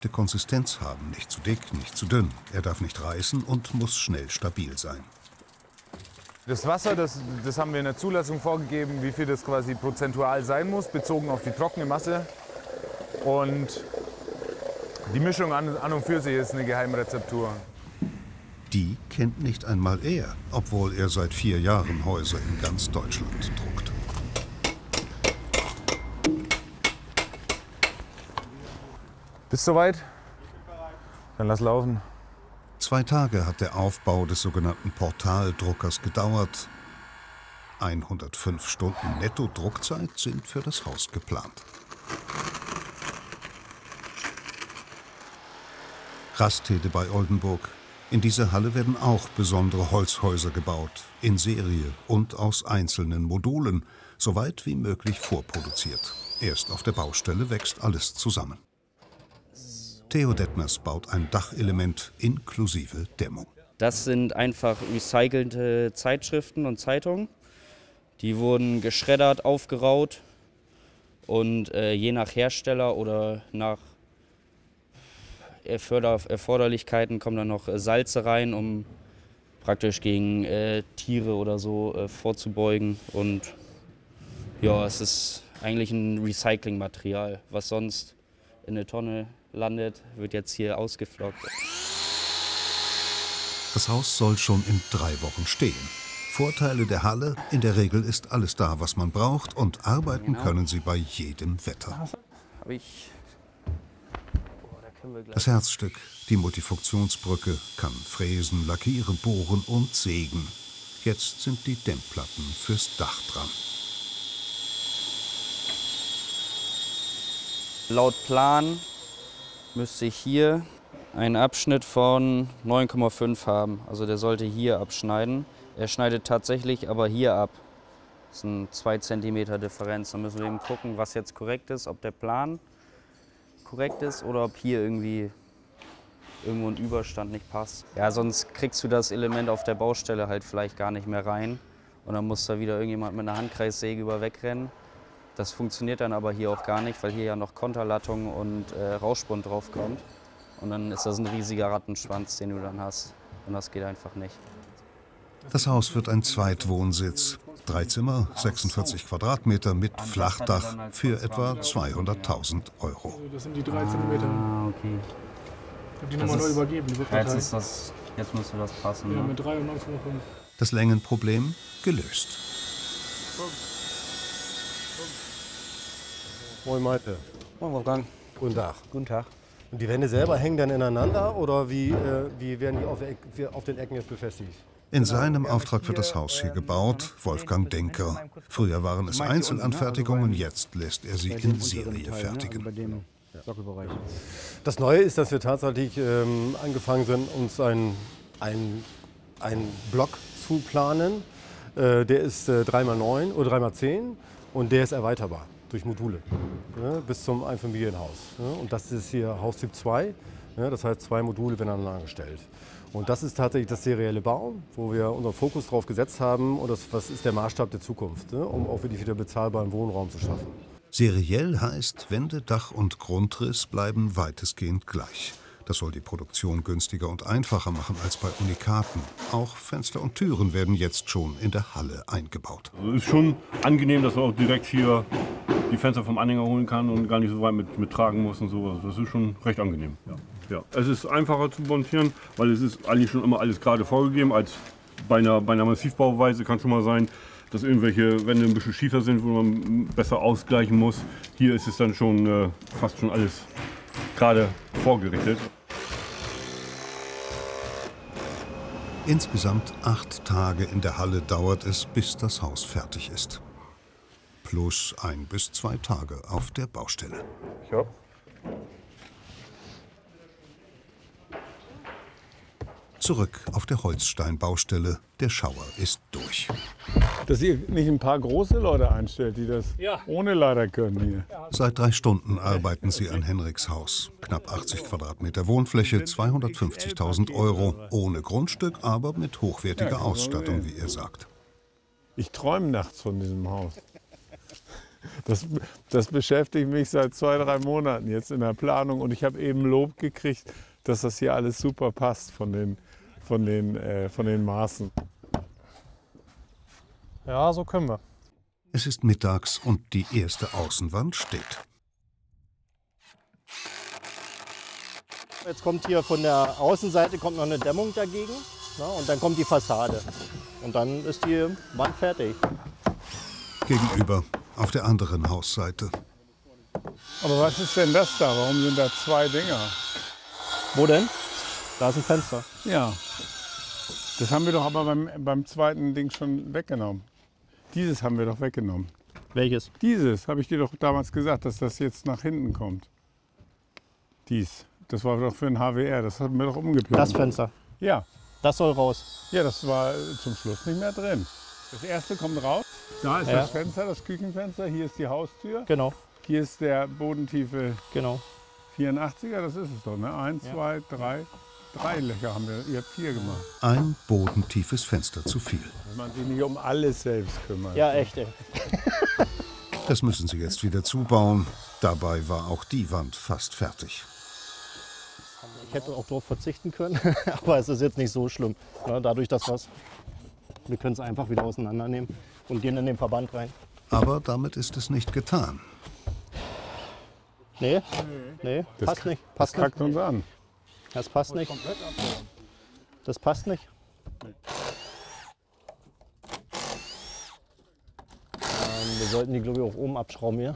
Konsistenz haben, nicht zu dick, nicht zu dünn. Er darf nicht reißen und muss schnell stabil sein. Das Wasser, das haben wir in der Zulassung vorgegeben, wie viel das quasi prozentual sein muss, bezogen auf die trockene Masse. Und die Mischung an und für sich ist eine Geheimrezeptur. Die kennt nicht einmal er, obwohl er seit 4 Jahren Häuser in ganz Deutschland druckt. Bist du soweit? Dann lass laufen. 2 Tage hat der Aufbau des sogenannten Portaldruckers gedauert. 105 Stunden Netto-Druckzeit sind für das Haus geplant. Rastede bei Oldenburg. In dieser Halle werden auch besondere Holzhäuser gebaut, in Serie und aus einzelnen Modulen, so weit wie möglich vorproduziert. Erst auf der Baustelle wächst alles zusammen. Theo Detmers baut ein Dachelement inklusive Dämmung. Das sind einfach recycelte Zeitschriften und Zeitungen. Die wurden geschreddert, aufgeraut und je nach Hersteller oder nach Erforderlichkeiten kommen dann noch Salze rein, um praktisch gegen Tiere oder so vorzubeugen. Und ja, es ist eigentlich ein Recyclingmaterial, was sonst in eine Tonne landet, wird jetzt hier ausgeflockt. Das Haus soll schon in 3 Wochen stehen. Vorteile der Halle: in der Regel ist alles da, was man braucht, und arbeiten können sie bei jedem Wetter. Das Herzstück, die Multifunktionsbrücke, kann fräsen, lackieren, bohren und sägen. Jetzt sind die Dämmplatten fürs Dach dran. Laut Plan müsste ich hier einen Abschnitt von 9,5 haben. Also der sollte hier abschneiden. Er schneidet tatsächlich aber hier ab. Das sind 2 cm Differenz. Da müssen wir eben gucken, was jetzt korrekt ist, ob der Plan korrekt ist oder ob hier irgendwo ein Überstand nicht passt. Ja, sonst kriegst du das Element auf der Baustelle halt vielleicht gar nicht mehr rein. Und dann muss da wieder irgendjemand mit einer Handkreissäge über wegrennen. Das funktioniert dann aber hier auch gar nicht, weil hier ja noch Konterlattung und Rauschbund drauf kommt. Und dann ist das ein riesiger Rattenschwanz, den du dann hast. Und das geht einfach nicht. Das Haus wird ein Zweitwohnsitz. 3 Zimmer, 46 Quadratmeter mit Flachdach für etwa 200.000 €. Das sind die 3 Zentimeter. Ah, okay. Ich habe die nochmal neu übergeben. Jetzt müsste das passen. Ja, Ne? mit 3 und 9,5. Das Längenproblem gelöst. Moin Malte. Moin Wolfgang. Guten Tag. Guten Tag. Und die Wände selber hängen dann ineinander oder wie werden die auf den Ecken jetzt befestigt? In seinem Auftrag wird das Haus hier gebaut, Wolfgang Denker. Früher waren es Einzelanfertigungen, jetzt lässt er sie in Serie fertigen. Das Neue ist, dass wir tatsächlich angefangen sind, uns einen Block zu planen. Der ist 3x9 oder 3x10 und der ist erweiterbar durch Module, bis zum Einfamilienhaus. Und das ist hier Haustyp 2, das heißt 2 Module werden aneinander gestellt. Und das ist tatsächlich das serielle Bauen, wo wir unseren Fokus drauf gesetzt haben und was ist der Maßstab der Zukunft, um auch wirklich wieder bezahlbaren Wohnraum zu schaffen. Seriell heißt, Wände, Dach und Grundriss bleiben weitestgehend gleich. Das soll die Produktion günstiger und einfacher machen als bei Unikaten. Auch Fenster und Türen werden jetzt schon in der Halle eingebaut. Also ist schon angenehm, dass man auch direkt hier die Fenster vom Anhänger holen kann und gar nicht so weit mit tragen muss und so. Also das ist schon recht angenehm. Ja. Es ist einfacher zu montieren, weil es ist eigentlich schon immer alles gerade vorgegeben. Als bei einer Massivbauweise kann schon mal sein, dass irgendwelche Wände ein bisschen schiefer sind, wo man besser ausgleichen muss. Hier ist es dann schon fast schon alles gerade vorgerichtet. Insgesamt 8 Tage in der Halle dauert es, bis das Haus fertig ist. Plus 1 bis 2 Tage auf der Baustelle. Ja. Zurück auf der Holzsteinbaustelle. Der Schauer ist durch. Dass ihr nicht ein paar große Leute einstellt, die das ohne Leiter können hier. Seit 3 Stunden arbeiten sie an Henriks Haus. Knapp 80 Quadratmeter Wohnfläche, 250.000 €. Ohne Grundstück, aber mit hochwertiger Ausstattung, wie er sagt. Ich träume nachts von diesem Haus. Das beschäftigt mich seit 2, 3 Monaten jetzt in der Planung. Und ich habe eben Lob gekriegt, dass das hier alles super passt von den Maßen. Ja, so können wir. Es ist mittags und die erste Außenwand steht. Jetzt kommt hier von der Außenseite kommt noch eine Dämmung dagegen, ne, und dann kommt die Fassade. Und dann ist die Wand fertig. Gegenüber, auf der anderen Hausseite. Aber was ist denn das da? Warum sind da 2 Dinger? Wo denn? Da ist ein Fenster. Ja, das haben wir doch aber beim zweiten Ding schon weggenommen. Dieses haben wir doch weggenommen. Welches? Dieses, habe ich dir doch damals gesagt, dass das jetzt nach hinten kommt. Dies, das war doch für ein HWR, das hatten wir doch umgeplant. Das Fenster. Ja. Das soll raus. Ja, das war zum Schluss nicht mehr drin. Das erste kommt raus. Da ist das Fenster, das Küchenfenster. Hier ist die Haustür. Genau. Hier ist der bodentiefe Genau. 84er, das ist es doch, ne? 1, 2, 3. 3 Löcher haben wir, ihr habt 4 gemacht. Ein bodentiefes Fenster zu viel. Wenn man sich nicht um alles selbst kümmert. Ja, echt. Ey. Das müssen sie jetzt wieder zubauen. Dabei war auch die Wand fast fertig. Ich hätte auch darauf verzichten können, aber es ist jetzt nicht so schlimm. Ne, dadurch, dass wir können es einfach wieder auseinandernehmen und gehen in den Verband rein. Aber damit ist es nicht getan. Nee, passt nicht. Passt Das kackt uns an. Das passt nicht. Das passt nicht. Wir sollten die, glaube ich, auch oben abschrauben hier.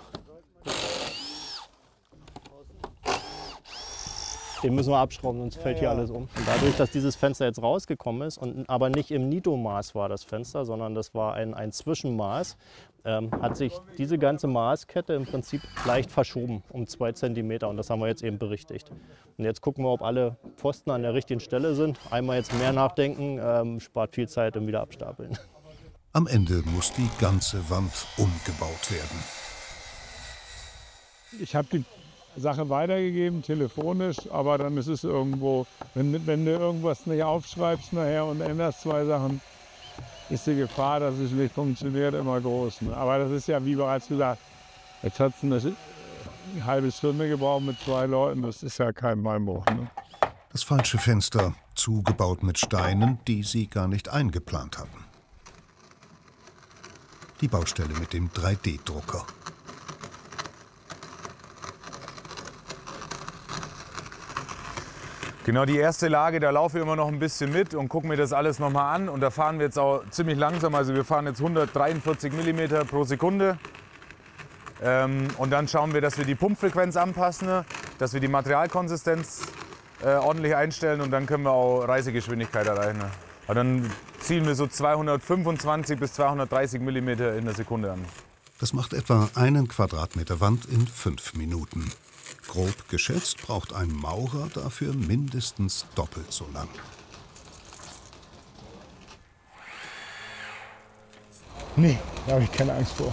Den müssen wir abschrauben, sonst fällt hier alles um. Und dadurch, dass dieses Fenster jetzt rausgekommen ist, aber nicht im Nito-Maß war das Fenster, sondern das war ein Zwischenmaß, hat sich diese ganze Maßkette im Prinzip leicht verschoben um 2 cm. Und das haben wir jetzt eben berichtigt. Und jetzt gucken wir, ob alle Pfosten an der richtigen Stelle sind. Einmal jetzt mehr nachdenken, spart viel Zeit im Wiederabstapeln. Am Ende muss die ganze Wand umgebaut werden. Ich habe die Sache weitergegeben, telefonisch, aber dann ist es irgendwo, wenn du irgendwas nicht aufschreibst nachher und änderst 2 Sachen, ist die Gefahr, dass es nicht funktioniert, immer groß. Ne? Aber das ist ja, wie bereits gesagt, jetzt hat es eine halbe Stunde gebraucht mit 2 Leuten, das ist ja kein Beinbruch. Ne? Das falsche Fenster, zugebaut mit Steinen, die sie gar nicht eingeplant hatten. Die Baustelle mit dem 3D-Drucker. Genau, die erste Lage, da laufe ich immer noch ein bisschen mit und gucke mir das alles nochmal an. Und da fahren wir jetzt auch ziemlich langsam, also wir fahren jetzt 143 mm pro Sekunde. Und dann schauen wir, dass wir die Pumpfrequenz anpassen, dass wir die Materialkonsistenz ordentlich einstellen und dann können wir auch Reisegeschwindigkeit erreichen. Aber dann ziehen wir so 225 bis 230 mm in der Sekunde an. Das macht etwa 1 Quadratmeter Wand in 5 Minuten. Grob geschätzt braucht ein Maurer dafür mindestens doppelt so lang. Nee, da habe ich keine Angst vor.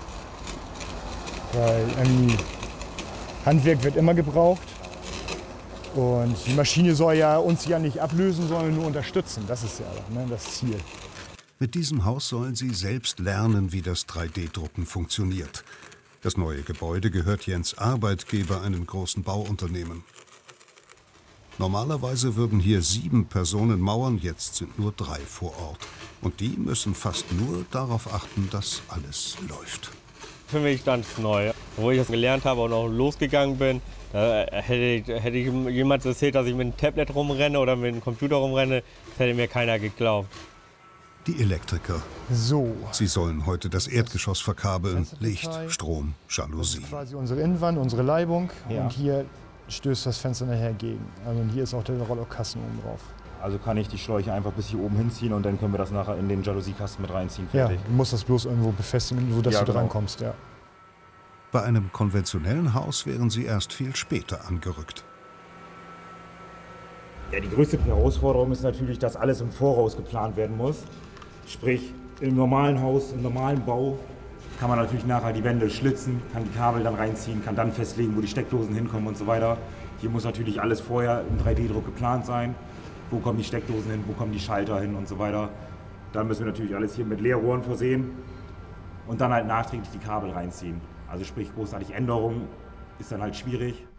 Weil Handwerk wird immer gebraucht. Und die Maschine soll ja uns ja nicht ablösen, sondern nur unterstützen. Das ist ja das Ziel. Mit diesem Haus sollen sie selbst lernen, wie das 3D-Drucken funktioniert. Das neue Gebäude gehört Jens' Arbeitgeber, einem großen Bauunternehmen. Normalerweise würden hier 7 Personen mauern, jetzt sind nur 3 vor Ort. Und die müssen fast nur darauf achten, dass alles läuft. Für mich ganz neu. Wo ich das gelernt habe und auch losgegangen bin, da hätte ich jemand erzählt, dass ich mit einem Tablet rumrenne oder mit einem Computer rumrenne, das hätte mir keiner geglaubt. Die Elektriker. So. Sie sollen heute das Erdgeschoss verkabeln. Licht, Strom, Das Jalousie. ist quasi unsere Innenwand, unsere Leibung. Ja. Und hier stößt das Fenster nachher gegen. Also hier ist auch der Rollokasten oben drauf. Also kann ich die Schläuche einfach bis hier oben hinziehen und dann können wir das nachher in den Jalousien-Kasten mit reinziehen. Ja, Fertig. du musst das bloß irgendwo befestigen, sodass Ja, du genau. drankommst. Ja. Bei einem konventionellen Haus wären sie erst viel später angerückt. Ja, die größte Herausforderung ist natürlich, dass alles im Voraus geplant werden muss. Sprich, im normalen Haus, im normalen Bau kann man natürlich nachher die Wände schlitzen, kann die Kabel dann reinziehen, kann dann festlegen, wo die Steckdosen hinkommen und so weiter. Hier muss natürlich alles vorher im 3D-Druck geplant sein. Wo kommen die Steckdosen hin, wo kommen die Schalter hin und so weiter. Dann müssen wir natürlich alles hier mit Leerrohren versehen. und dann halt nachträglich die Kabel reinziehen. Also sprich großartig Änderungen ist dann halt schwierig.